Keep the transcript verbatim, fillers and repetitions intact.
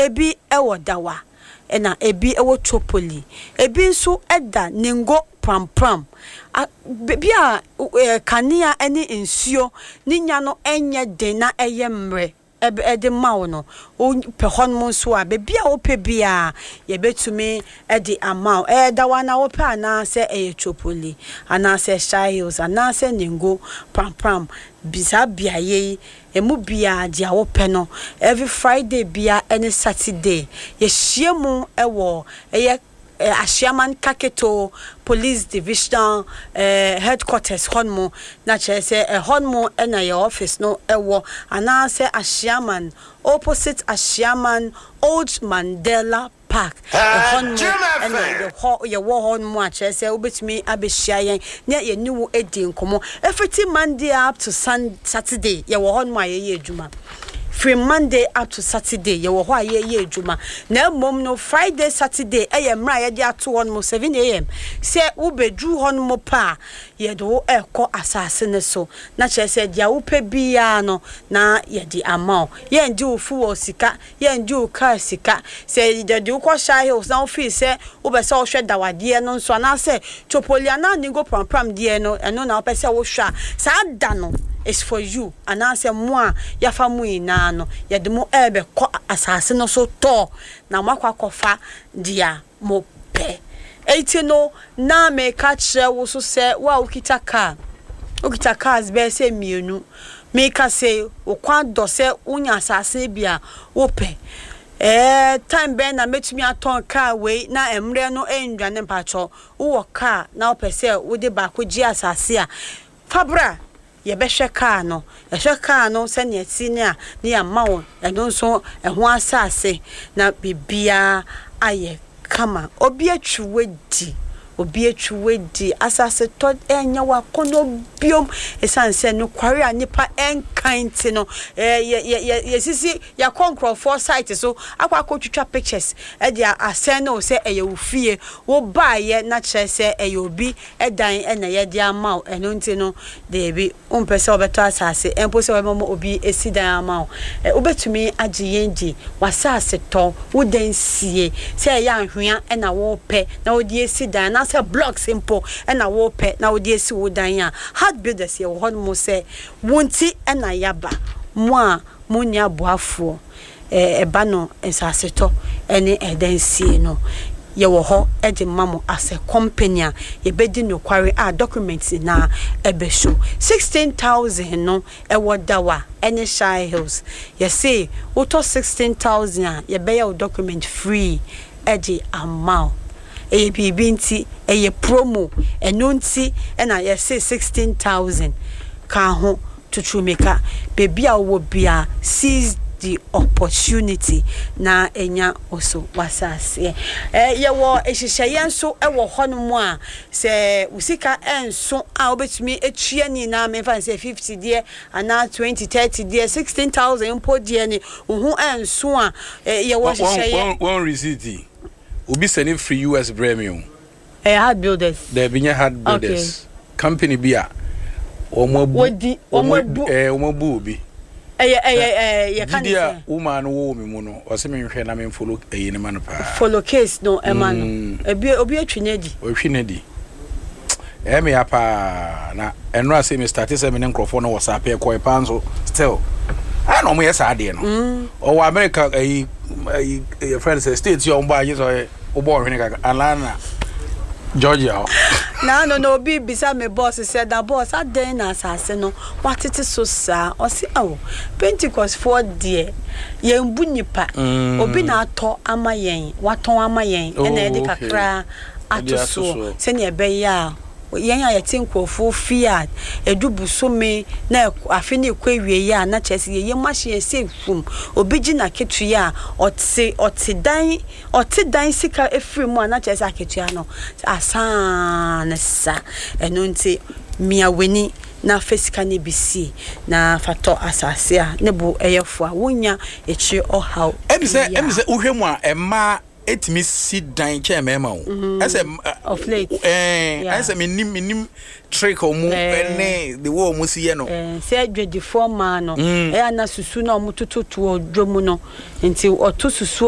ebi ewo dawa ena ebi ewo Tripoli ebi nso eda ningo pram pram bia kania ene nsuo ninya no enye den na eye mre ede mawo no o pe hon mo so a be bia o pe bia ye betumi ede amaw e da wana o pe ana se eye Tripoli ana se Shy Hills ana se ningo pram pram bisa bia ye emu bia dia wo pe no every Friday bia any Saturday ye hiemu ewo eye Ashiaman Kaketo Police Division uh, headquarters honmo na che say e honmo na your office no ewo ana say Ashiaman opposite Ashiaman Old Mandela Park honmo na the ho ye wo honmo a che say obetumi abehia yen na ye ni wo edi nkomo every Monday up to Sun Saturday ye wo honmo a ye edwuma from Monday up to Saturday ye wo ho a ye ye edwuma na mom no Friday Saturday e ye mra ye dia to one mo seven a m se wo bedru ho no mo pa ye do e ko asase ne so na che se dia wo pe bia no na ye di amount ye ndi wo fu wo sika ye ndi wo ka sika se de di wo ko Shy Hills na wo fi se wo be se wo hwe dawade no so na se Tripoli na ningo pram pram die no eno na wo pe se wo hwa sa da no is for you and answer moi ya famui na no ya de mo ebe ko asase no so to na makwa kofa dia mo pe eti no na me ka kire wo so se wa ukita car ukita cars be se mienu me ka se wo kwan do se unya asase bia wo pe eh time be na metumi aton car we na emre no endwane mpacho wo car na wo pe se wo de ba ko gi asase a fabra ye be hwe car no e hwe car no se ne ati ne a ne ya mawo e no so e ho asase na bibia aye kama obi atwuwe di obi atwuwe di asase to enya wa kono biom esanse no kware anipa enkanti no eh ye ye ye sisi ya konkro for site so akwa akotwitwa pictures e dia asen no se eye ofie wo baaye na kire se eye obi edan e na ye dia maw eno nti no de bi umpese obeto asase empo se wemo obi esidan maw e obetumi agiyenji wasase to wo densie se ya ahwea e na wo pe na wo di esidan na se block simple e na wo pe na wo di esi wo dan ya hard builders ye wo hon mo se wonti e na yaba mo a mo nya boafo e eba no ensase to ene edansie no ye wo ho e de mamo as a company ye bedi no kware a documents na ebe show sixteen thousand no e wo dawa ene Shy Hills ye say wo to sixteen thousand ye be your document free e de amount e bibi nti e ye promo eno nti e na ye say sixteen thousand ka ho tutrumeka baby a wo bia seize the opportunity na enya oso wasase eh ye wo ehihye nso e wo hono a se usika enso a obetumi etue ni na me fan say fifty die ana twenty thirty die sixteen thousand po die ni hu enso a ye wo ehihye one receipt obi send free U S premium eh hard builders there binya hard builders okay. Company bia omo wodi omo eh omo bu obi eh eh eh ye kan dia woman wo mi mu no o se me hwe na me follow eh ne man pa follow case no e man ebi obi atwinedi o twinedi eh me apa na eno ase me start se me nkrofo no WhatsApp e ko e panzo still I no mo yes ade no o wa America eh eh friends states yo mba yi so obo hwene kaka alana Georgia na no no bi bisa me boss said that boss aden na asase no watete so sa o se awo Pentecost for there ye mbu nipa obi na ato ama yen waton ama yen na e de kakra ato so se ne be ya yen ya yetin kwofo fiat edubuso me na afini kwawie ya na chese ye machine se fum obi gina ketu ya ote ote dan ote dan sika efremu na chese aketu ya no asan sa eno nti mia weni na fesika ne bisi na fato asase a ne bu eyefo a wonya echi ohaw emse emse uhwemu a emma etimi sit down che mema o ese of late eh ese minim minim trick o mu ene the wo mu si ye no eh se adwedi four man no e ana susu na o mutututu odwomu no nti oto susu